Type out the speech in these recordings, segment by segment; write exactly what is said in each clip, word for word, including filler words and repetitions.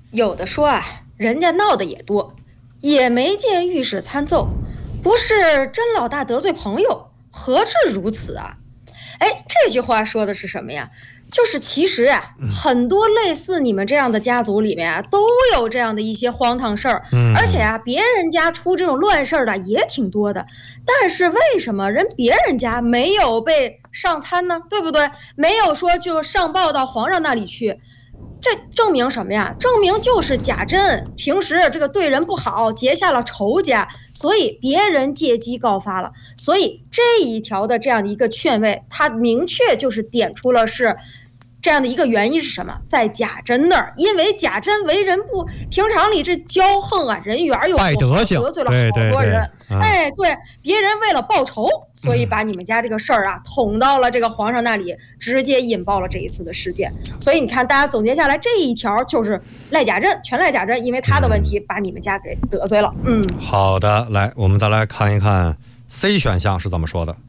有的说啊，人家闹的也多，也没见御史参奏，不是甄老大得罪朋友，何至如此啊？哎，这句话说的是什么呀？就是其实啊，很多类似你们这样的家族里面啊，都有这样的一些荒唐事儿， 嗯， 而且啊，别人家出这种乱事儿的也挺多的，但是为什么人别人家没有被上参呢？对不对？没有说就上报到皇上那里去。这证明什么呀？证明就是贾珍平时这个对人不好，结下了仇家，所以别人借机告发了。所以这一条的这样的一个劝位，它明确就是点出了是这样的一个原因是什么？在贾珍那儿，因为贾珍为人不平常里这骄横啊，人缘又不好，得罪了好多人。 嗯、 哎，对，别人为了报仇，所以把你们家这个事儿啊捅到了这个皇上那里，直接引爆了这一次的事件。所以你看，大家总结下来这一条就是赖贾珍，全赖贾珍，因为他的问题把你们家给得罪了。嗯， 好的，来，我们再来看一看 C 选项是怎么说的。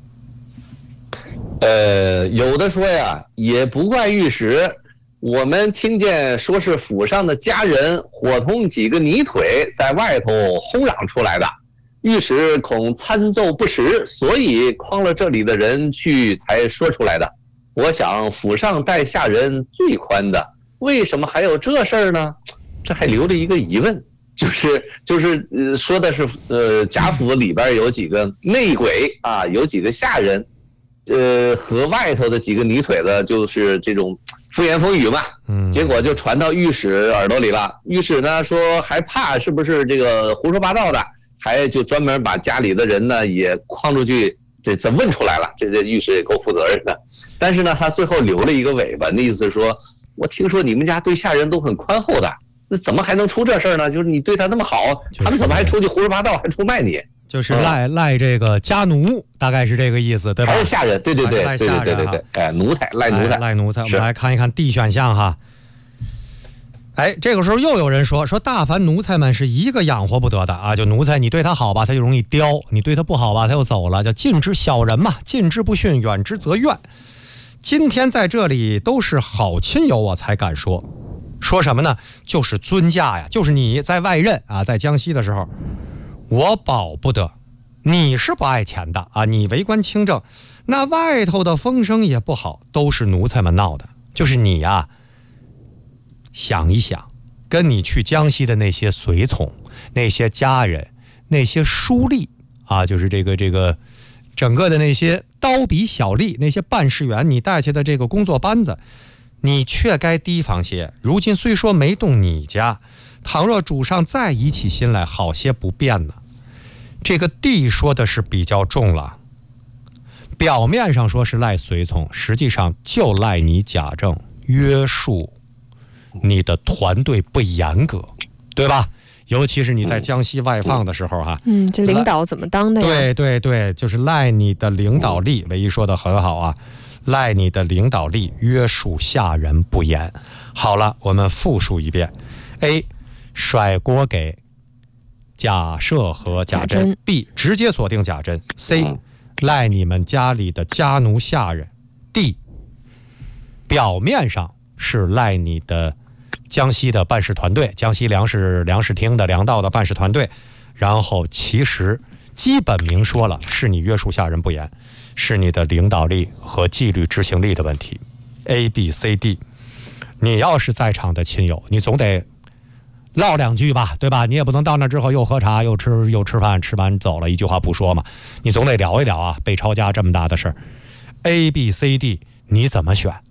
呃，有的说呀，也不怪御史，我们听见说是府上的家人伙同几个泥腿在外头轰嚷出来的，御史恐参奏不实，所以诓了这里的人去才说出来的。我想府上待下人最宽的，为什么还有这事儿呢？这还留了一个疑问，就是就是呃说的是呃贾府里边有几个内鬼啊，有几个下人。呃，和外头的几个泥腿子就是这种风言风语嘛，嗯，结果就传到御史耳朵里了。御史呢说还怕是不是这个胡说八道的，还就专门把家里的人呢也诓出去，这这问出来了。这这御史也够负责任的。但是呢，他最后留了一个尾巴，那意思是说，我听说你们家对下人都很宽厚的，那怎么还能出这事儿呢？就是你对他那么好，就是、他们怎么还出去胡说八道，还出卖你？ 就是赖、嗯、赖这个家奴，大概是这个意思，对吧？ 还是下人，对对对， 赖下人， 对对对对，哎，奴才，赖奴才， 赖奴才。我们来看一看 D 选项哈。哎，这个时候又有人说说大凡奴才们是一个养活不得的啊！就奴才，你对他好吧，他就容易刁；你对他不好吧，他又走了。叫近之小人嘛，近之不逊，远之则怨。今天在这里都是好亲友，我才敢说。说什么呢？就是尊驾呀，就是你在外任啊，在江西的时候。我保不得，你是不爱钱的啊！你为官清正，那外头的风声也不好，都是奴才们闹的。就是你呀、啊，想一想，跟你去江西的那些随从、那些家人、那些书吏啊，就是这个这个整个的那些刀笔小吏、那些办事员，你带去的这个工作班子，你却该提防些。如今虽说没动你家。倘若主上再移起心来，好些不便呢。这个D说的是比较重了，表面上说是赖随从，实际上就赖你贾政约束你的团队不严格，对吧？尤其是你在江西外放的时候哈、啊， 嗯，这领导怎么当的呀？ 对对对，就是赖你的领导力。唯一说的很好啊，赖你的领导力，约束下人不严。好了，我们复述一遍 ：A。甩锅给贾赦和贾珍 B 直接锁定贾珍 C 赖你们家里的家奴下人 D 表面上是赖你的江西的办事团队，江西粮食粮食厅的粮道的办事团队，然后其实基本明说了是你约束下人不严，是你的领导力和纪律执行力的问题。 A B C D 你要是在场的亲友，你总得唠两句吧，对吧？你也不能到那之后又喝茶又吃又吃饭，吃完走了一句话不说嘛，你总得聊一聊啊。被抄家这么大的事儿 ，A B C D 你怎么选？